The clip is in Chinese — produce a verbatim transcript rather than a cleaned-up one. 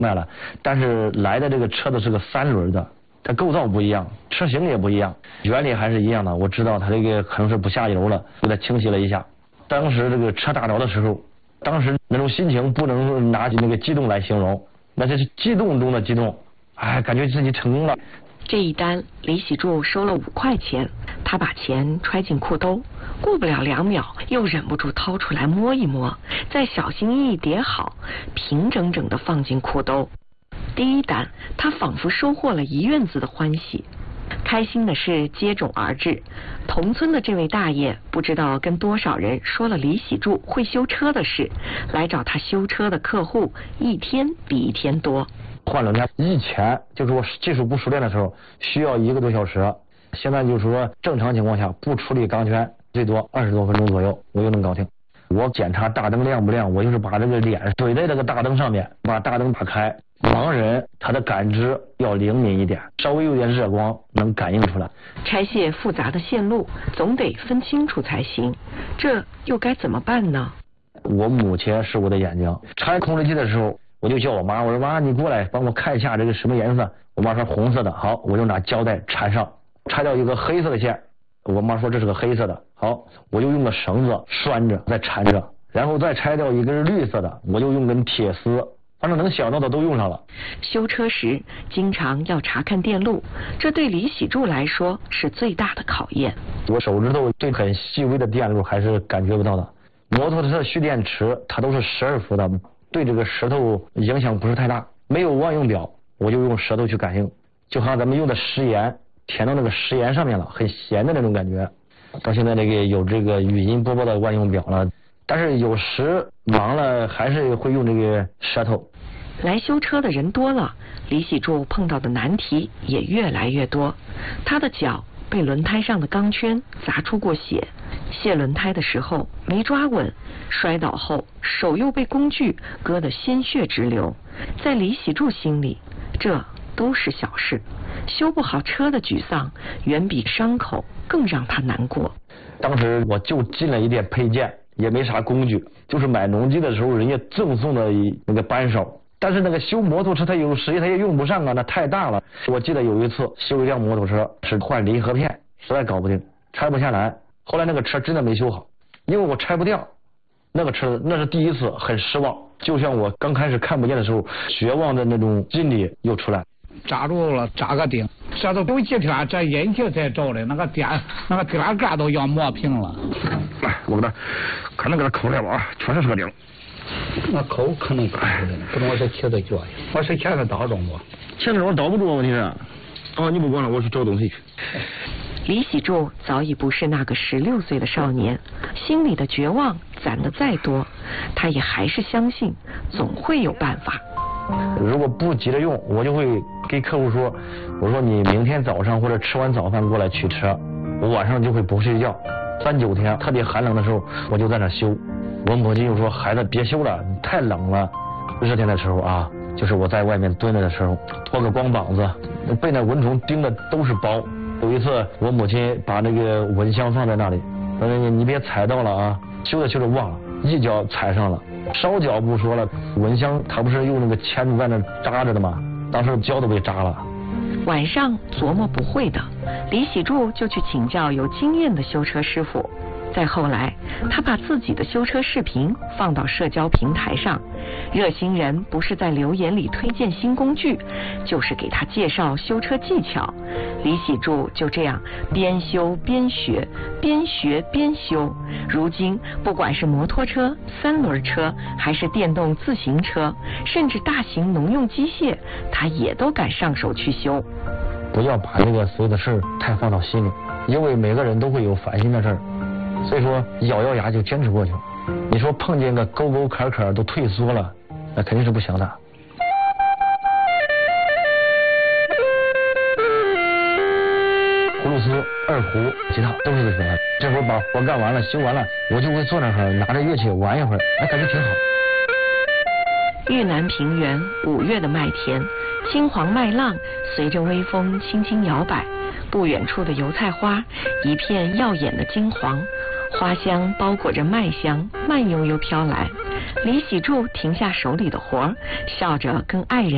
卖了，但是来的这个车子是个三轮的，它构造不一样，车型也不一样，原理还是一样的。我知道它这个可能是不下油了，给它清洗了一下。当时这个车打着的时候，当时那种心情不能拿起那个激动来形容，那这是激动中的激动，哎，感觉自己成功了。 这一单，李喜柱收了五块钱，他把钱揣进裤兜，过不了两秒，又忍不住掏出来摸一摸，再小心翼翼叠好，平整整地放进裤兜。第一单，他仿佛收获了一院子的欢喜。开心的事接踵而至，同村的这位大爷不知道跟多少人说了李喜柱会修车的事，来找他修车的客户一天比一天多。 换轮胎以前就是我技术不熟练的时候需要一个多小时，现在就是说正常情况下不处理钢圈最多二十多分钟左右我就能搞定。我检查大灯亮不亮，我就是把这个脸怼在这个大灯上面，把大灯打开，盲人他的感知要灵敏一点，稍微有点热光能感应出来。 拆卸复杂的线路总得分清楚才行，这又该怎么办呢？ 我母亲是我的眼睛，拆控制器的时候我就叫我妈，我说妈你过来帮我看一下这个什么颜色。我妈说红色的，好，我就拿胶带缠上，拆掉一个黑色的线，我妈说这是个黑色的，好，我就用个绳子拴着再缠着，然后再拆掉一根绿色的，我就用根铁丝，反正能想到的都用上了。 修车时经常要查看电路，这对李喜柱来说是最大的考验。 我手指头对很细微的电路还是感觉不到的。摩托车蓄电池它都是十二伏的，对这个舌头影响不是太大。没有万用表，我就用舌头去感应，就好像咱们用的食盐填到那个食盐上面了，很咸的那种感觉。到现在这个有这个语音播报的万用表了，但是有时忙了还是会用这个舌头。 来修车的人多了，李喜柱碰到的难题也越来越多。他的脚被轮胎上的钢圈砸出过血，卸轮胎的时候没抓稳，摔倒后手又被工具割得鲜血直流。在李喜柱心里，这都是小事，修不好车的沮丧远比伤口更让他难过。 当时我就进了一点配件，也没啥工具，就是买农机的时候人家赠送的那个扳手，但是那个修摩托车它有时他也用不上啊，那太大了。我记得有一次修一辆摩托车是换离合片，实在搞不定，拆不下来，后来那个车真的没修好，因为我拆不掉那个车，那是第一次，很失望，就像我刚开始看不见的时候绝望的那种心理又出来。 扎住了，扎个钉，这都有几天，这引擎才着的，那个电那个电杆都要磨平了。 来，我给他可能给他抠来吧，确实是个钉。 那抠可能抠的，不能我这切的脚呀，我是钳子倒中不？ 钳子中倒不住，问题是。哦，你不管了，我去找东西去。 李喜柱早已不是那个十六岁的少年，心里的绝望攒得再多，他也还是相信总会有办法。 如果不急着用，我就会给客户说，我说你明天早上或者吃完早饭过来取车，我晚上就会不睡觉，三九天特别寒冷的时候我就在那修。我母亲又说孩子别修了，太冷了。热天的时候啊，就是我在外面蹲着的时候，脱个光膀子，被那蚊虫叮的都是包。有一次我母亲把那个蚊香放在那里，说你你别踩到了啊，修着修着忘了，一脚踩上了，烧脚不说了，蚊香它不是用那个钳子在那扎着的吗？当时脚都被扎了。 晚上琢磨不会的，李喜柱就去请教有经验的修车师傅。再后来，他把自己的修车视频放到社交平台上，热心人不是在留言里推荐新工具，就是给他介绍修车技巧。李喜柱就这样边修边学，边学边修。如今不管是摩托车、三轮车，还是电动自行车，甚至大型农用机械，他也都敢上手去修。 不要把这个所有的事儿太放到心里，因为每个人都会有烦心的事儿。所以说咬咬牙就坚持过去。你说碰见个沟沟坎坎都退缩了，那肯定是不行的。葫芦丝、二胡、吉他都是这些。这会儿把活干完了、修完了，我就会坐那儿拿着乐器玩一会儿，哎，感觉挺好。 豫南平原五月的麦田，青黄麦浪随着微风轻轻摇摆，不远处的油菜花一片耀眼的金黄，花香包裹着麦香，慢悠悠飘来。李喜柱停下手里的活儿，笑着跟爱人